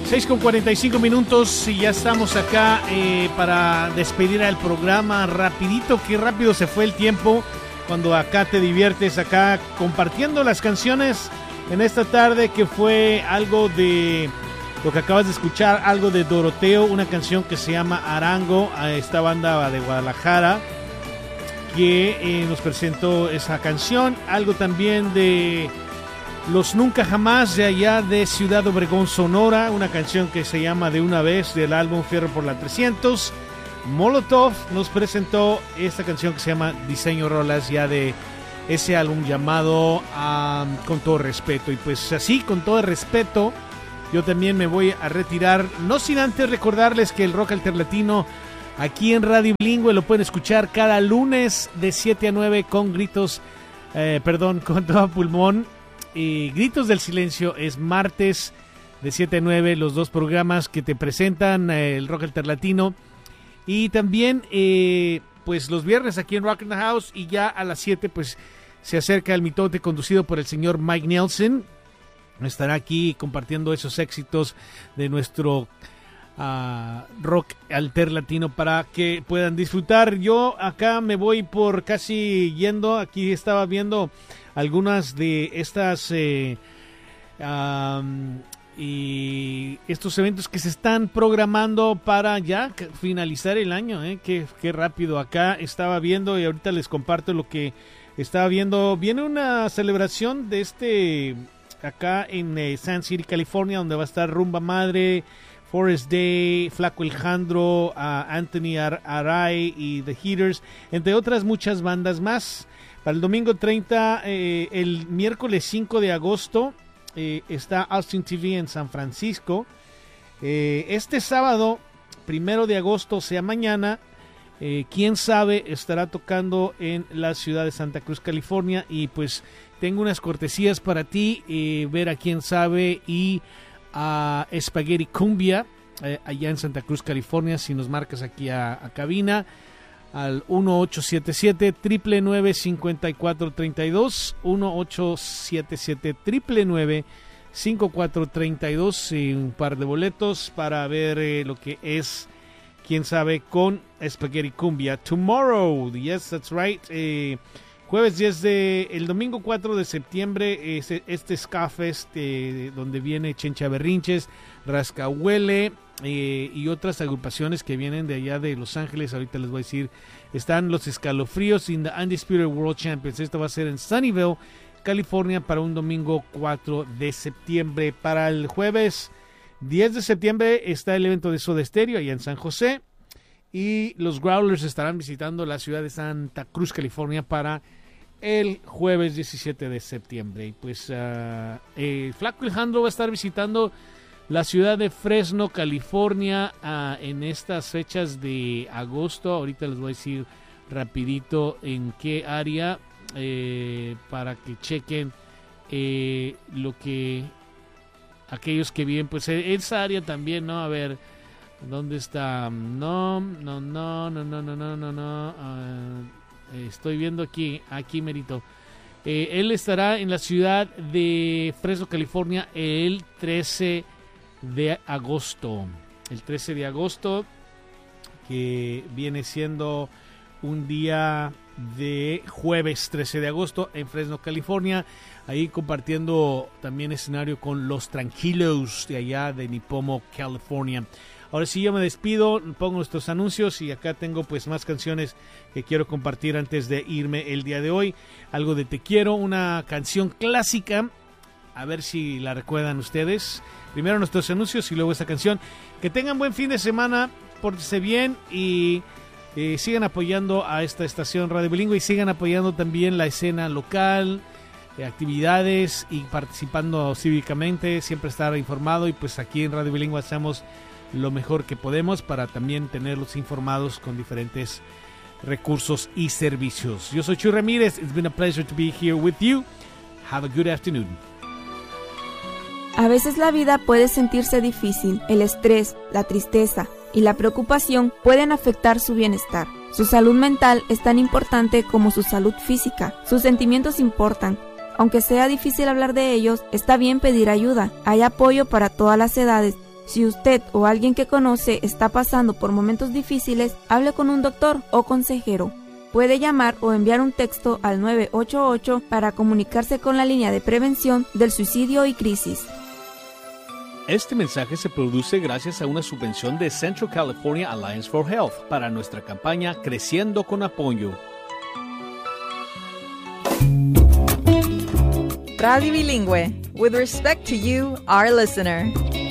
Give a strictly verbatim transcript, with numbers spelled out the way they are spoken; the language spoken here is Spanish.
seis con cuarenta y cinco minutos y ya estamos acá eh, para despedir al programa. Rapidito, qué rápido se fue el tiempo cuando acá te diviertes, acá compartiendo las canciones en esta tarde, que fue algo de lo que acabas de escuchar, algo de Doroteo, una canción que se llama Arango, a esta banda de Guadalajara que eh, nos presentó esa canción. Algo también de Los Nunca Jamás, de allá de Ciudad Obregón, Sonora, una canción que se llama De Una Vez, del álbum Fierro por la trescientos. Molotov nos presentó esta canción que se llama Diseño Rolas, ya de ese álbum llamado um, Con Todo Respeto. Y pues así, con todo respeto, yo también me voy a retirar, no sin antes recordarles que el rock alternativo aquí en Radio Bilingüe lo pueden escuchar cada lunes de siete a nueve con gritos, eh, perdón, con todo pulmón. Y Gritos del Silencio es martes de siete a nueve, los dos programas que te presentan eh, el rock alternativo. Y también eh, pues los viernes aquí en Rock in the House, y ya a las siete pues se acerca el mitote conducido por el señor Mike Nelson. Estará aquí compartiendo esos éxitos de nuestro uh, rock alternativo para que puedan disfrutar. Yo acá me voy por casi yendo, aquí estaba viendo algunas de estas eh, um, y estos eventos que se están programando para ya finalizar el año, ¿eh? Qué, qué rápido. Acá estaba viendo y ahorita les comparto lo que estaba viendo. Viene una celebración de este acá en eh, Sand City, California, donde va a estar Rumba Madre, Forest Day, Flaco Alejandro, uh, Anthony Ar- Aray y The Heaters, entre otras muchas bandas más. Para el domingo treinta, eh, el miércoles cinco de agosto, eh, está Austin T V en San Francisco. Eh, este sábado, primero de agosto, o sea mañana, eh, quién sabe, estará tocando en la ciudad de Santa Cruz, California. Y pues tengo unas cortesías para ti, eh, ver a quién sabe y a Spaghetti Cumbia, eh, allá en Santa Cruz, California. Si nos marcas aquí a, a cabina al uno ocho siete siete, nueve nueve nueve, cinco cuatro tres dos, uno ocho siete siete, nueve nueve nueve, cinco cuatro tres dos, y un par de boletos para ver eh, lo que es, quién sabe, con Spaghetti Cumbia. Tomorrow, yes, that's right, eh, jueves diez de, el domingo cuatro de septiembre, es este Ska Fest, eh, donde viene Chencha Berrinches, Rascahuele, Eh, y otras agrupaciones que vienen de allá de Los Ángeles. Ahorita les voy a decir, están los Escalofríos y The Undisputed World Champions. Esto va a ser en Sunnyvale, California, para un domingo cuatro de septiembre. Para el jueves diez de septiembre está el evento de Soda Stereo allá en San José, y los Growlers estarán visitando la ciudad de Santa Cruz, California, para el jueves diecisiete de septiembre. Y pues uh, eh, Flaco Alejandro va a estar visitando la ciudad de Fresno, California, uh, en estas fechas de agosto. Ahorita les voy a decir rapidito en qué área, eh, para que chequen eh, lo que aquellos que viven, pues esa área también, ¿no? A ver, ¿dónde está? No, no, no, no, no, no, no, no, no. Uh, estoy viendo aquí, aquí merito. Eh, él estará en la ciudad de Fresno, California, el trece de agosto. El trece de agosto, que viene siendo un día de jueves trece de agosto en Fresno, California, ahí compartiendo también escenario con Los Tranquilos de allá de Nipomo, California. Ahora sí, yo me despido, pongo nuestros anuncios y acá tengo pues más canciones que quiero compartir antes de irme el día de hoy. Algo de Te Quiero, una canción clásica, a ver si la recuerdan ustedes. Primero nuestros anuncios y luego esta canción. Que tengan buen fin de semana, pórtense bien y eh, sigan apoyando a esta estación Radio Bilingüe, y sigan apoyando también la escena local, eh, actividades, y participando cívicamente, siempre estar informado. Y pues aquí en Radio Bilingüe hacemos lo mejor que podemos para también tenerlos informados con diferentes recursos y servicios. Yo soy Chuy Ramírez. It's been a pleasure to be here with you. Have a good afternoon. A veces la vida puede sentirse difícil. El estrés, la tristeza y la preocupación pueden afectar su bienestar. Su salud mental es tan importante como su salud física. Sus sentimientos importan. Aunque sea difícil hablar de ellos, está bien pedir ayuda. Hay apoyo para todas las edades. Si usted o alguien que conoce está pasando por momentos difíciles, hable con un doctor o consejero. Puede llamar o enviar un texto al nueve ocho ocho para comunicarse con la línea de prevención del suicidio y crisis. Este mensaje se produce gracias a una subvención de Central California Alliance for Health para nuestra campaña Creciendo con Apoyo. Radio Bilingüe, with respect to you, our listener.